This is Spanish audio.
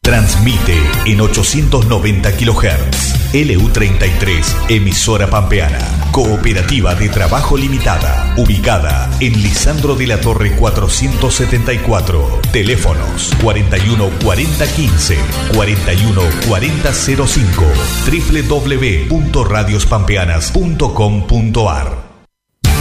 Transmite en 890 kHz. LU33, emisora pampeana. Cooperativa de Trabajo Limitada. Ubicada en Lisandro de la Torre 474. Teléfonos 41 40 15, 41 40 05. www.radiospampeanas.com.ar.